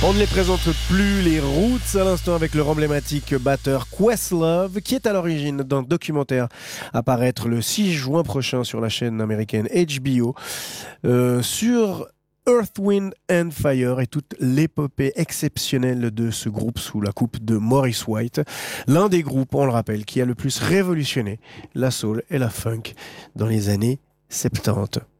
On ne les présente plus, les Roots, à l'instant avec leur emblématique batteur Questlove, qui est à l'origine d'un documentaire à paraître le 6 juin prochain sur la chaîne américaine HBO, sur Earth, Wind and Fire et toute l'épopée exceptionnelle de ce groupe sous la coupe de Maurice White, l'un des groupes, on le rappelle, qui a le plus révolutionné la soul et la funk dans les années 70.